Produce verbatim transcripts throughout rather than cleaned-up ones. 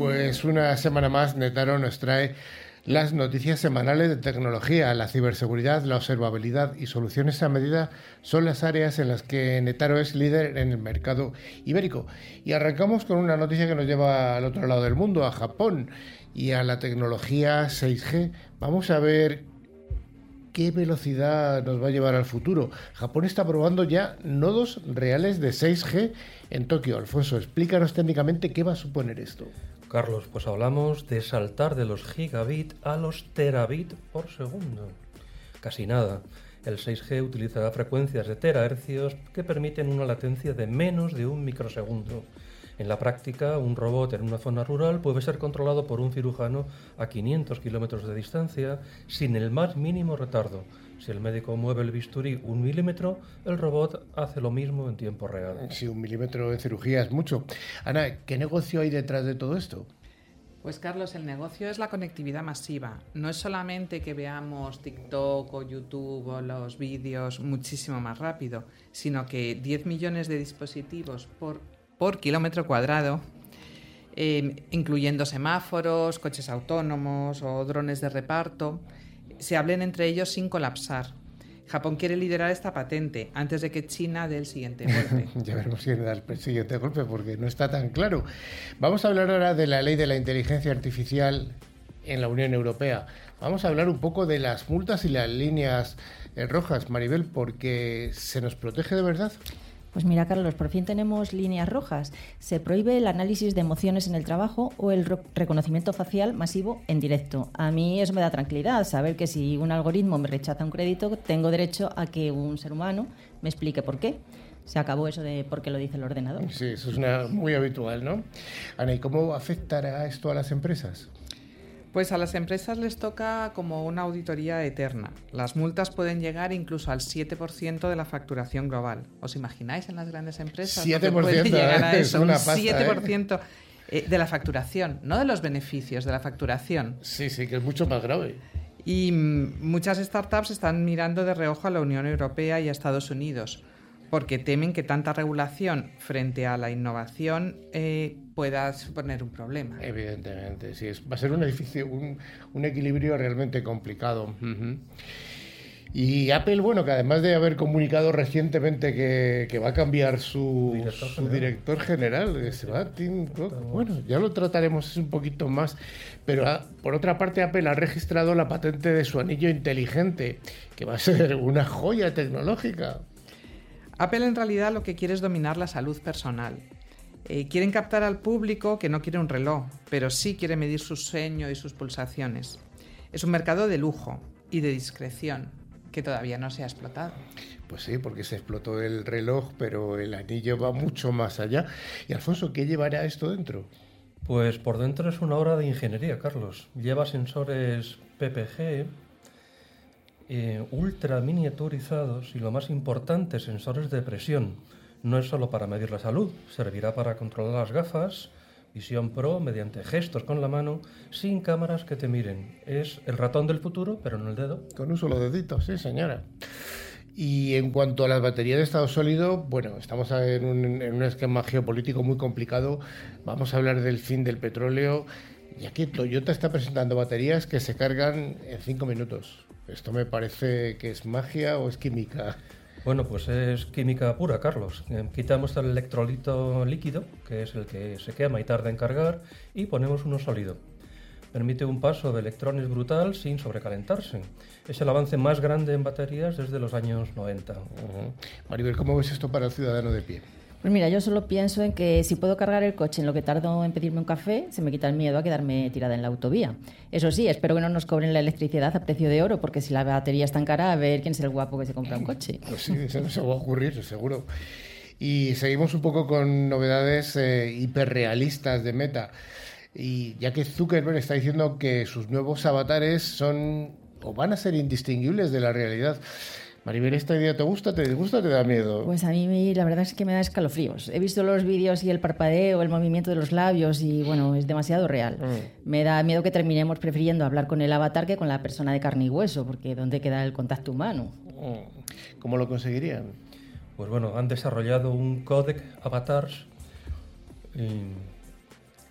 Pues una semana más Netaro nos trae las noticias semanales de tecnología. La ciberseguridad, la observabilidad y soluciones a medida son las áreas en las que Netaro es líder en el mercado ibérico. Y arrancamos con una noticia que nos lleva al otro lado del mundo, a Japón y a la tecnología seis G. Vamos a ver qué velocidad nos va a llevar al futuro. Japón está probando ya nodos reales de seis G en Tokio. Alfonso, explícanos técnicamente qué va a suponer esto. Carlos, pues hablamos de saltar de los gigabit a los terabit por segundo. Casi nada. El seis G utilizará frecuencias de terahercios que permiten una latencia de menos de un microsegundo. En la práctica, un robot en una zona rural puede ser controlado por un cirujano a quinientos kilómetros de distancia sin el más mínimo retardo. Si el médico mueve el bisturí un milímetro, el robot hace lo mismo en tiempo real. Sí, un milímetro en cirugía es mucho. Ana, ¿qué negocio hay detrás de todo esto? Pues Carlos, el negocio es la conectividad masiva. No es solamente que veamos TikTok o YouTube o los vídeos muchísimo más rápido, sino que diez millones de dispositivos por, por kilómetro cuadrado, eh, incluyendo semáforos, coches autónomos o drones de reparto, se hablen entre ellos sin colapsar. Japón quiere liderar esta patente antes de que China dé el siguiente golpe. Ya veremos quién da el siguiente golpe, porque no está tan claro. Vamos a hablar ahora de la ley de la inteligencia artificial en la Unión Europea. Vamos a hablar un poco de las multas y las líneas eh, rojas, Maribel, porque ¿se nos protege de verdad? Pues mira, Carlos, por fin tenemos líneas rojas. Se prohíbe el análisis de emociones en el trabajo o el reconocimiento facial masivo en directo. A mí eso me da tranquilidad, saber que si un algoritmo me rechaza un crédito, tengo derecho a que un ser humano me explique por qué. Se acabó eso de por qué lo dice el ordenador. Sí, eso es una, muy habitual, ¿no? Ana, ¿y cómo afectará esto a las empresas? Pues a las empresas les toca como una auditoría eterna. Las multas pueden llegar incluso al siete por ciento de la facturación global. ¿Os imagináis en las grandes empresas? siete por ciento, puede llegar a es eso, una un pasta, siete por ciento ¿eh? de la facturación, no de los beneficios, de la facturación. Sí, sí, que es mucho más grave. Y mmm, muchas startups están mirando de reojo a la Unión Europea y a Estados Unidos, porque temen que tanta regulación frente a la innovación eh, pueda suponer un problema. Evidentemente, sí. Es, va a ser un, edificio, un, un equilibrio realmente complicado. Uh-huh. Y Apple, bueno, que además de haber comunicado recientemente que, que va a cambiar su director su general, director general que se va, Tim Cook. Bueno, ya lo trataremos un poquito más. Pero a, por otra parte, Apple ha registrado la patente de su anillo inteligente, que va a ser una joya tecnológica. Apple en realidad lo que quiere es dominar la salud personal. Eh, quieren captar al público que no quiere un reloj, pero sí quiere medir su sueño y sus pulsaciones. Es un mercado de lujo y de discreción que todavía no se ha explotado. Pues sí, porque se explotó el reloj, pero el anillo va mucho más allá. Y Alfonso, ¿qué llevará esto dentro? Pues por dentro es una obra de ingeniería, Carlos. Lleva sensores P P G, Eh, ultra miniaturizados y, lo más importante, sensores de presión. No es solo para medir la salud, servirá para controlar las gafas, visión pro mediante gestos con la mano, sin cámaras que te miren. Es el ratón del futuro, pero no el dedo. Con un solo dedito, sí, señora. Y en cuanto a las baterías de estado sólido, bueno, estamos en un, en un esquema geopolítico muy complicado. Vamos a hablar del fin del petróleo, ya que Toyota está presentando baterías que se cargan en cinco minutos. ¿Esto me parece que es magia o es química? Bueno, pues es química pura, Carlos. Quitamos el electrolito líquido, que es el que se quema y tarda en cargar, y ponemos uno sólido. Permite un paso de electrones brutal sin sobrecalentarse. Es el avance más grande en baterías desde los años noventa. Uh-huh. Maribel, ¿cómo ves esto para el ciudadano de pie? Pues mira, yo solo pienso en que si puedo cargar el coche en lo que tardo en pedirme un café, se me quita el miedo a quedarme tirada en la autovía. Eso sí, espero que no nos cobren la electricidad a precio de oro, porque si la batería es tan cara, a ver quién es el guapo que se compra un coche. Pues sí, eso no se va a ocurrir, seguro. Y seguimos un poco con novedades eh, hiperrealistas de Meta. Y ya que Zuckerberg está diciendo que sus nuevos avatares son o van a ser indistinguibles de la realidad. Maribel, ¿esta idea te gusta, te disgusta o te da miedo? Pues a mí la verdad es que me da escalofríos. He visto los vídeos y el parpadeo, el movimiento de los labios y bueno, es demasiado real. Mm. Me da miedo que terminemos prefiriendo hablar con el avatar que con la persona de carne y hueso, porque ¿dónde queda el contacto humano? Mm. ¿Cómo lo conseguirían? Pues bueno, han desarrollado un códec avatars eh,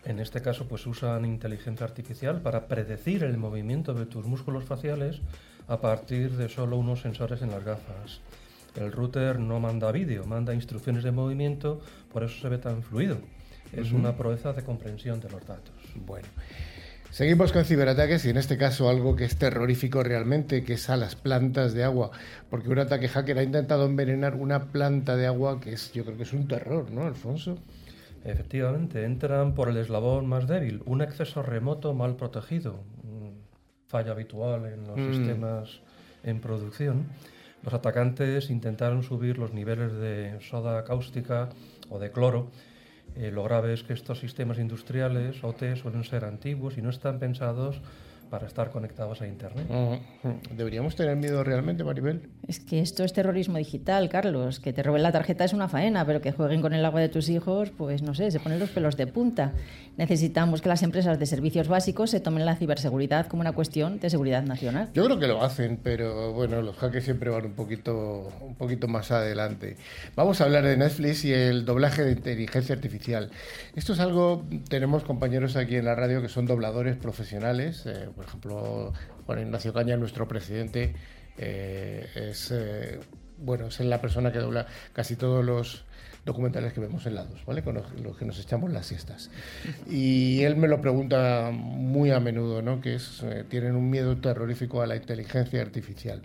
En este caso, pues usan inteligencia artificial para predecir el movimiento de tus músculos faciales a partir de solo unos sensores en las gafas. El router no manda vídeo, manda instrucciones de movimiento, por eso se ve tan fluido. Es uh-huh. una proeza de comprensión de los datos. Bueno, seguimos con ciberataques y en este caso algo que es terrorífico realmente, que es a las plantas de agua, porque un ataque hacker ha intentado envenenar una planta de agua que es, yo creo que es un terror, ¿no, Alfonso? Efectivamente, entran por el eslabón más débil, un acceso remoto mal protegido, falla habitual en los mm. sistemas en producción. Los atacantes intentaron subir los niveles de soda cáustica o de cloro. Eh, lo grave es que estos sistemas industriales, O T, suelen ser antiguos y no están pensados para estar conectados a Internet. Uh-huh. ¿Deberíamos tener miedo realmente, Maribel? Es que esto es terrorismo digital, Carlos. Que te roben la tarjeta es una faena, pero que jueguen con el agua de tus hijos, pues no sé, se ponen los pelos de punta. Necesitamos que las empresas de servicios básicos se tomen la ciberseguridad como una cuestión de seguridad nacional. Yo creo que lo hacen, pero bueno, los hackers siempre van un poquito, un poquito más adelante. Vamos a hablar de Netflix y el doblaje de inteligencia artificial. Esto es algo, tenemos compañeros aquí en la radio que son dobladores profesionales. Eh, por ejemplo, Juan Ignacio Caña, nuestro presidente, eh, es eh, bueno, es la persona que dobla casi todos los documentales que vemos en la dos, ¿vale? Con los, los que nos echamos las siestas. Y él me lo pregunta muy a menudo, ¿no? Que es, eh, tienen un miedo terrorífico a la inteligencia artificial.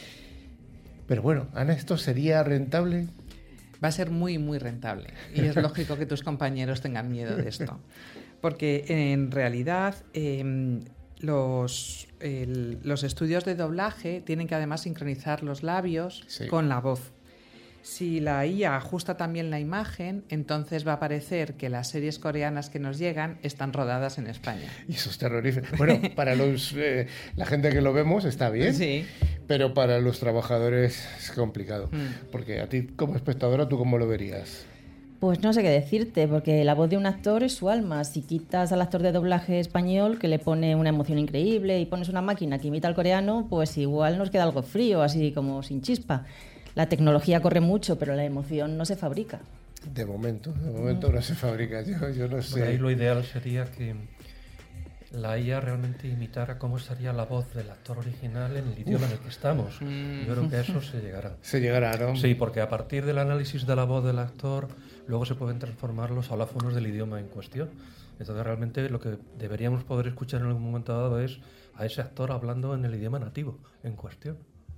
Pero bueno, Ana, ¿esto sería rentable? Va a ser muy, muy rentable. Y es lógico que tus compañeros tengan miedo de esto. Porque en realidad eh, los, el, los estudios de doblaje tienen que además sincronizar los labios sí. con la voz. Si la I A ajusta también la imagen, entonces va a parecer que las series coreanas que nos llegan están rodadas en España. Y eso es terrorífico. Bueno, para los, eh, la gente que lo vemos está bien, sí. pero para los trabajadores es complicado. Mm. Porque a ti como espectadora, ¿tú cómo lo verías? Pues no sé qué decirte, porque la voz de un actor es su alma. Si quitas al actor de doblaje español, que le pone una emoción increíble, y pones una máquina que imita al coreano, pues igual nos queda algo frío, así como sin chispa. La tecnología corre mucho, pero la emoción no se fabrica. De momento, de momento no, no se fabrica. Yo, yo no sé. Bueno, ahí lo ideal sería que la I A realmente imitara cómo sería la voz del actor original en el idioma Uf. en el que estamos. Yo creo que a eso se llegará. Se llegará, ¿no? Sí, porque a partir del análisis de la voz del actor, luego se pueden transformar los alófonos del idioma en cuestión. Entonces realmente lo que deberíamos poder escuchar en algún momento dado es a ese actor hablando en el idioma nativo en cuestión.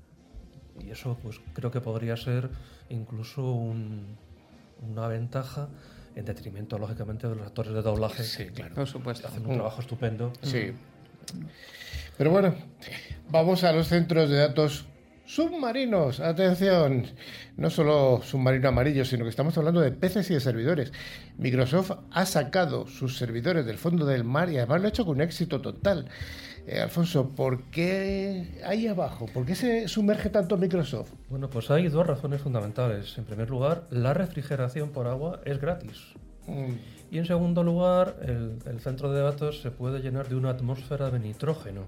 Y eso pues creo que podría ser incluso un, una ventaja en detrimento, lógicamente, de los actores de doblaje. Sí, claro. Por supuesto. Hacen un trabajo estupendo. Sí. Pero bueno, vamos a los centros de datos submarinos. Atención, no solo submarino amarillo, sino que estamos hablando de peces y de servidores. Microsoft ha sacado sus servidores del fondo del mar y además lo ha hecho con un éxito total. Eh, Alfonso, ¿por qué ahí abajo? ¿Por qué se sumerge tanto Microsoft? Bueno, pues hay dos razones fundamentales. En primer lugar, la refrigeración por agua es gratis. Mm. Y en segundo lugar, el, el centro de datos se puede llenar de una atmósfera de nitrógeno.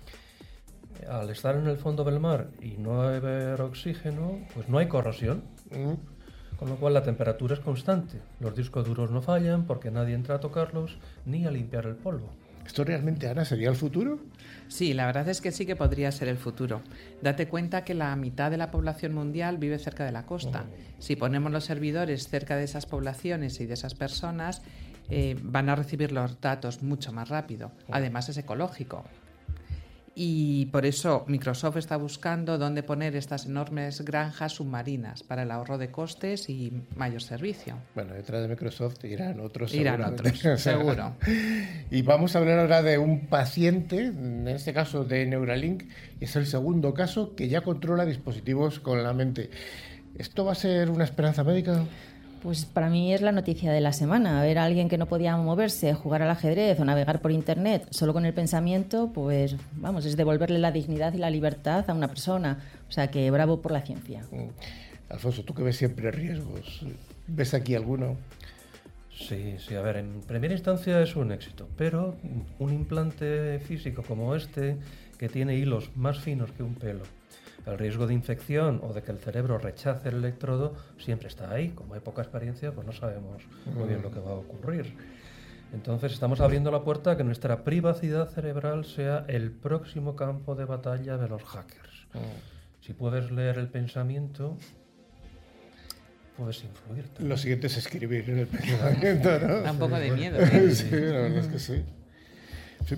Al estar en el fondo del mar y no haber oxígeno, pues no hay corrosión. Mm. Con lo cual la temperatura es constante. Los discos duros no fallan porque nadie entra a tocarlos ni a limpiar el polvo. ¿Esto realmente, Ana, sería el futuro? Sí, la verdad es que sí que podría ser el futuro. Date cuenta que la mitad de la población mundial vive cerca de la costa. Oh. Si ponemos los servidores cerca de esas poblaciones y de esas personas, eh, van a recibir los datos mucho más rápido. Oh. Además es ecológico. Y por eso Microsoft está buscando dónde poner estas enormes granjas submarinas para el ahorro de costes y mayor servicio. Bueno, detrás de Microsoft irán otros. Irán otros, seguro. Y vamos a hablar ahora de un paciente, en este caso de Neuralink, y es el segundo caso que ya controla dispositivos con la mente. ¿Esto va a ser una esperanza médica? Pues para mí es la noticia de la semana. Ver a alguien que no podía moverse, jugar al ajedrez o navegar por internet solo con el pensamiento, pues vamos, es devolverle la dignidad y la libertad a una persona. O sea que bravo por la ciencia. Alfonso, tú que ves siempre riesgos, ¿ves aquí alguno? Sí, sí, a ver, en primera instancia es un éxito, pero un implante físico como este, que tiene hilos más finos que un pelo, el riesgo de infección o de que el cerebro rechace el electrodo siempre está ahí. Como hay poca experiencia, pues no sabemos muy bien lo que va a ocurrir. Entonces estamos abriendo la puerta a que nuestra privacidad cerebral sea el próximo campo de batalla de los hackers. Mm. Si puedes leer el pensamiento, puedes influir también. Lo siguiente es escribir en el pensamiento, ¿no? Da un poco de miedo. ¿eh? Sí, la verdad es que sí. sí.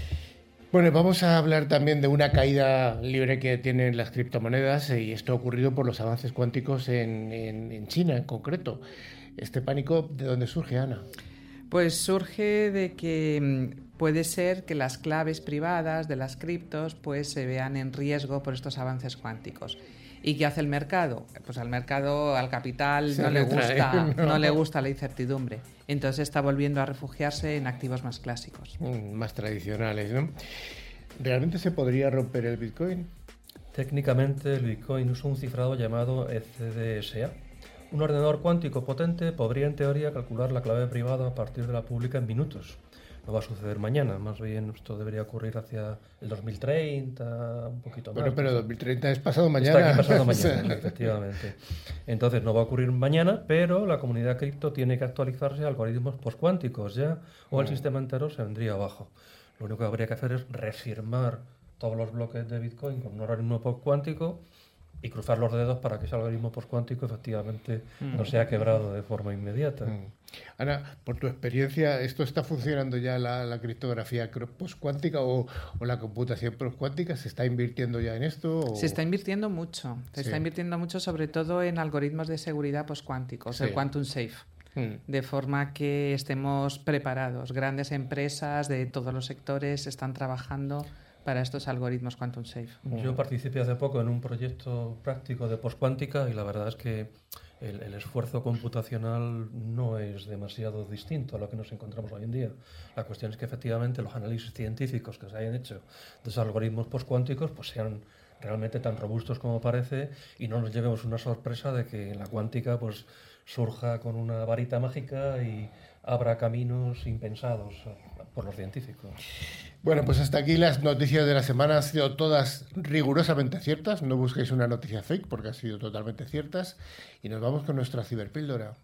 Bueno, vamos a hablar también de una caída libre que tienen las criptomonedas, y esto ha ocurrido por los avances cuánticos en, en, en China en concreto. ¿Este pánico de dónde surge, Ana? Pues surge de que puede ser que las claves privadas de las criptos pues se vean en riesgo por estos avances cuánticos. ¿Y qué hace el mercado? Pues al mercado, al capital, no le, gusta, no. no le gusta la incertidumbre. Entonces está volviendo a refugiarse en activos más clásicos. Mm, más tradicionales, ¿no? ¿Realmente se podría romper el Bitcoin? Técnicamente el Bitcoin usa un cifrado llamado E C D S A. Un ordenador cuántico potente podría en teoría calcular la clave privada a partir de la pública en minutos. No va a suceder mañana, más bien esto debería ocurrir hacia el dos mil treinta, un poquito más. Bueno, pero dos mil treinta es pasado mañana. Está aquí pasado mañana, efectivamente. Entonces no va a ocurrir mañana, pero la comunidad cripto tiene que actualizarse a algoritmos postcuánticos ya, o el sistema entero se vendría abajo. Lo único que habría que hacer es refirmar todos los bloques de Bitcoin con un algoritmo postcuántico y cruzar los dedos para que ese algoritmo postcuántico efectivamente mm. no sea quebrado de forma inmediata. Mm. Ana, por tu experiencia, ¿esto está funcionando ya la, la criptografía postcuántica o, o la computación postcuántica? ¿Se está invirtiendo ya en esto? O... Se está invirtiendo mucho. Se sí. está invirtiendo mucho sobre todo en algoritmos de seguridad postcuánticos, sí. el Quantum Safe. Mm. De forma que estemos preparados. Grandes empresas de todos los sectores están trabajando para estos algoritmos Quantum Safe. Yo participé hace poco en un proyecto práctico de postcuántica y la verdad es que el, el esfuerzo computacional no es demasiado distinto a lo que nos encontramos hoy en día. La cuestión es que efectivamente los análisis científicos que se hayan hecho de esos algoritmos postcuánticos pues sean realmente tan robustos como parece y no nos llevemos una sorpresa de que la cuántica pues surja con una varita mágica y abra caminos impensados por los científicos. Bueno, pues hasta aquí las noticias de la semana. Han sido todas rigurosamente ciertas. No busquéis una noticia fake porque han sido totalmente ciertas. Y nos vamos con nuestra ciberpíldora.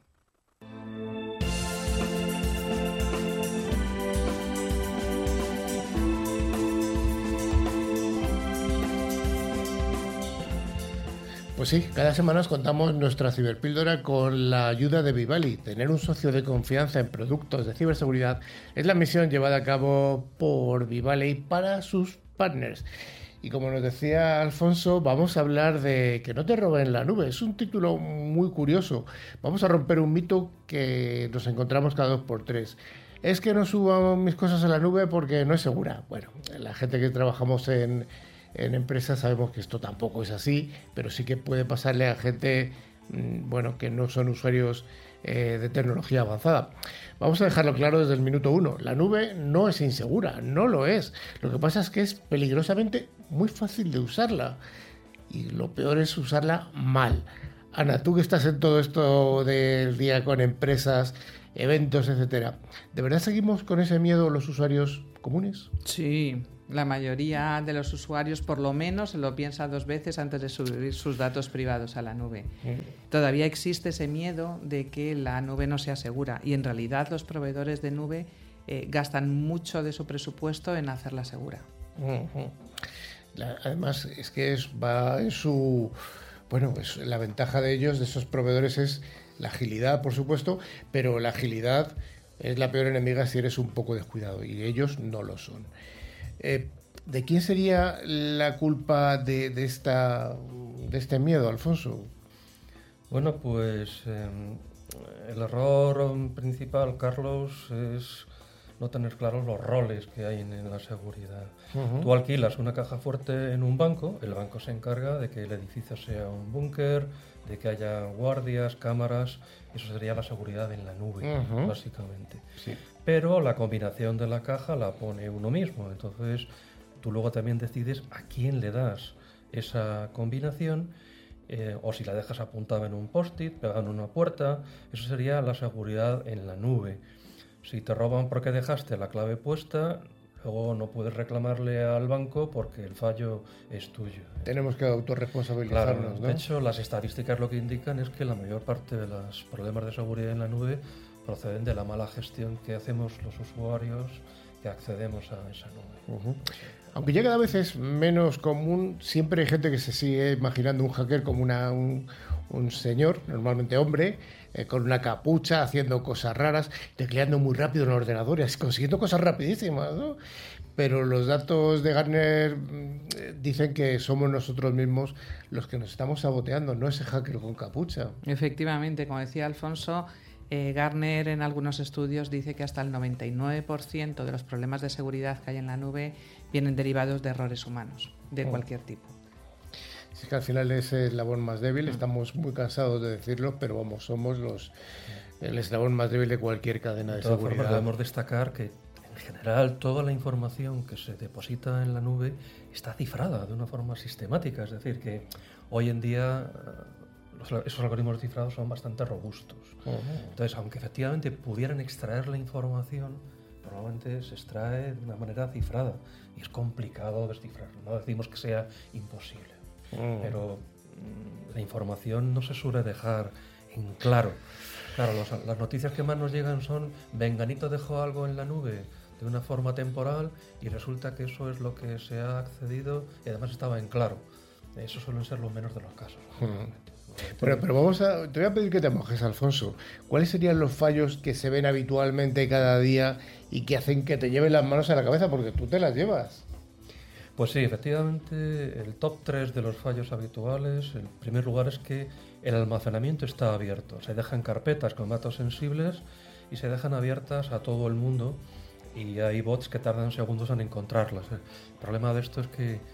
Pues sí, cada semana os contamos nuestra ciberpíldora con la ayuda de Vivali. Tener un socio de confianza en productos de ciberseguridad es la misión llevada a cabo por Vivali para sus partners. Y como nos decía Alfonso, vamos a hablar de que no te roben la nube. Es un título muy curioso. Vamos a romper un mito que nos encontramos cada dos por tres. Es que no subo mis cosas a la nube porque no es segura. Bueno, la gente que trabajamos en... En empresas sabemos que esto tampoco es así, pero sí que puede pasarle a gente, bueno, que no son usuarios eh, de tecnología avanzada. Vamos a dejarlo claro desde el minuto uno. La nube no es insegura, no lo es. Lo que pasa es que es peligrosamente muy fácil de usarla. Y lo peor es usarla mal. Ana, tú que estás en todo esto del día con empresas, eventos, etcétera, ¿de verdad seguimos con ese miedo los usuarios comunes? Sí. La mayoría de los usuarios, por lo menos, lo piensa dos veces antes de subir sus datos privados a la nube. Mm. Todavía existe ese miedo de que la nube no sea segura y, en realidad, los proveedores de nube eh, gastan mucho de su presupuesto en hacerla segura. Uh-huh. La, además, es que es, va en su... Bueno, pues la ventaja de ellos, de esos proveedores, es la agilidad, por supuesto, pero la agilidad es la peor enemiga si eres un poco descuidado y ellos no lo son. Eh, ¿De quién sería la culpa de, de, esta, de este miedo, Alfonso? Bueno, pues eh, el error principal, Carlos, es no tener claros los roles que hay en, en la seguridad. Uh-huh. Tú alquilas una caja fuerte en un banco, el banco se encarga de que el edificio sea un búnker, de que haya guardias, cámaras, eso sería la seguridad en la nube, uh-huh. básicamente. Sí. Pero la combinación de la caja la pone uno mismo, entonces tú luego también decides a quién le das esa combinación, eh, o si la dejas apuntada en un post-it, pegada en una puerta, eso sería la seguridad en la nube. Si te roban porque dejaste la clave puesta, luego no puedes reclamarle al banco porque el fallo es tuyo. Tenemos que autorresponsabilizarnos, claro, ¿no? De hecho, las estadísticas lo que indican es que la mayor parte de los problemas de seguridad en la nube proceden de la mala gestión que hacemos los usuarios que accedemos a esa nube. Uh-huh. Aunque ya cada vez es menos común, siempre hay gente que se sigue imaginando un hacker como una, un, un señor, normalmente hombre, eh, con una capucha, haciendo cosas raras, tecleando muy rápido en ordenadores, consiguiendo cosas rapidísimas, ¿no? Pero los datos de Gartner eh, dicen que somos nosotros mismos los que nos estamos saboteando, no ese hacker con capucha. Efectivamente, como decía Alfonso, eh, Gartner en algunos estudios dice que hasta el noventa y nueve por ciento de los problemas de seguridad que hay en la nube vienen derivados de errores humanos, de oh. cualquier tipo. Es que al final es el eslabón más débil, estamos muy cansados de decirlo, pero vamos, somos los el eslabón más débil de cualquier cadena de, de todas seguridad. Formas, debemos destacar que en general toda la información que se deposita en la nube está cifrada de una forma sistemática, es decir, que hoy en día los, esos algoritmos cifrados son bastante robustos. Uh-huh. Entonces, aunque efectivamente pudieran extraer la información, probablemente se extrae de una manera cifrada y es complicado descifrarlo. No decimos que sea imposible. Mm. Pero mm, la información no se suele dejar en claro. Claro, los, las noticias que más nos llegan son Venganito dejó algo en la nube de una forma temporal y resulta que eso es lo que se ha accedido y además estaba en claro. Eso suelen ser los menos de los casos. Mm. Bueno, pero vamos a, te voy a pedir que te mojes, Alfonso. ¿Cuáles serían los fallos que se ven habitualmente cada día y que hacen que te lleven las manos a la cabeza? Porque tú te las llevas. Pues sí, efectivamente, el top tres de los fallos habituales, en primer lugar, es que el almacenamiento está abierto. Se dejan carpetas con datos sensibles y se dejan abiertas a todo el mundo y hay bots que tardan segundos en encontrarlas. El problema de esto es que eh,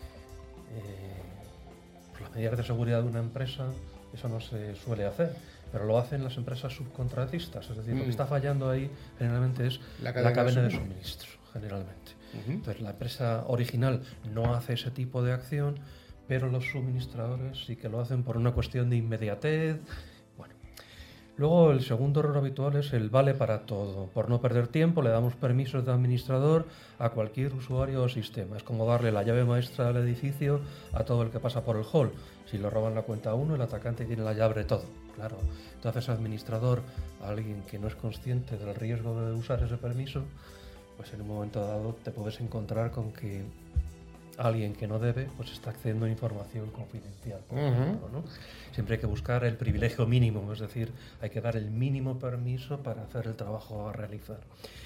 por las medidas de seguridad de una empresa eso no se suele hacer, pero lo hacen las empresas subcontratistas. Es decir, mm. lo que está fallando ahí generalmente es la cadena, la cadena de suministro, generalmente. Uh-huh. Entonces la empresa original no hace ese tipo de acción, pero los suministradores sí que lo hacen por una cuestión de inmediatez. Bueno, luego el segundo error habitual es el vale para todo. Por no perder tiempo le damos permisos de administrador a cualquier usuario o sistema. Es como darle la llave maestra del edificio a todo el que pasa por el hall. Si le roban la cuenta a uno, el atacante tiene la llave de todo. Claro, entonces administrador, a alguien que no es consciente del riesgo de usar ese permiso, pues en un momento dado te puedes encontrar con que alguien que no debe pues está accediendo a información confidencial. Uh-huh. ejemplo, ¿no? Siempre hay que buscar el privilegio mínimo, es decir, hay que dar el mínimo permiso para hacer el trabajo a realizar.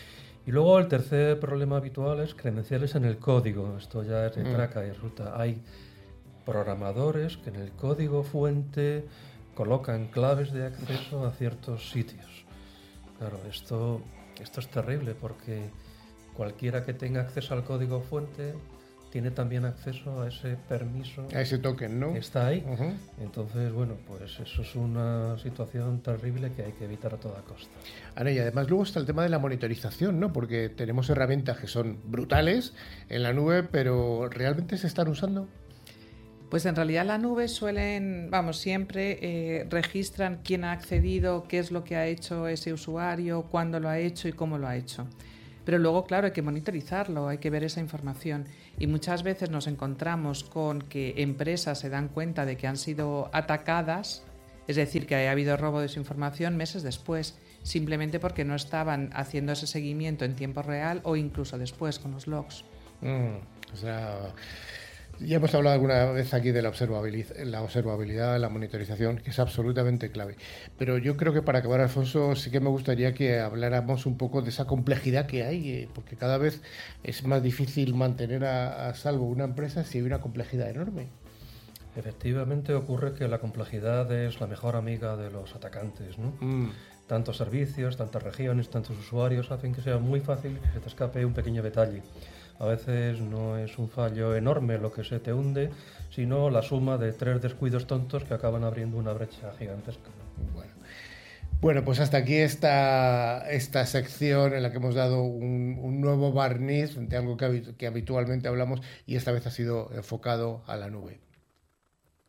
Y luego el tercer problema habitual es credenciales en el código. Esto ya es de uh-huh. traca y resulta, hay programadores que en el código fuente colocan claves de acceso a ciertos sitios. Claro, esto, esto es terrible porque cualquiera que tenga acceso al código fuente tiene también acceso a ese permiso. A ese token, ¿no? Que está ahí. Uh-huh. Entonces, bueno, pues eso es una situación terrible que hay que evitar a toda costa. Ahora, y además luego está el tema de la monitorización, ¿no? Porque tenemos herramientas que son brutales en la nube, pero ¿realmente se están usando? Pues en realidad la nube suelen, vamos, siempre eh, registran quién ha accedido, qué es lo que ha hecho ese usuario, cuándo lo ha hecho y cómo lo ha hecho. Pero luego, claro, hay que monitorizarlo, hay que ver esa información. Y muchas veces nos encontramos con que empresas se dan cuenta de que han sido atacadas, es decir, que ha habido robo de su información meses después, simplemente porque no estaban haciendo ese seguimiento en tiempo real o incluso después con los logs. Mm, o sea... Ya hemos hablado alguna vez aquí de la observabilidad, la observabilidad, la monitorización, que es absolutamente clave. Pero yo creo que para acabar, Alfonso, sí que me gustaría que habláramos un poco de esa complejidad que hay, porque cada vez es más difícil mantener a, a salvo una empresa si hay una complejidad enorme. Efectivamente ocurre que la complejidad es la mejor amiga de los atacantes, ¿no? Mm. Tantos servicios, tantas regiones, tantos usuarios hacen que sea muy fácil que se te escape un pequeño detalle. A veces no es un fallo enorme lo que se te hunde, sino la suma de tres descuidos tontos que acaban abriendo una brecha gigantesca. Bueno, bueno pues hasta aquí esta, esta sección en la que hemos dado un, un nuevo barniz de algo que, que habitualmente hablamos y esta vez ha sido enfocado a la nube.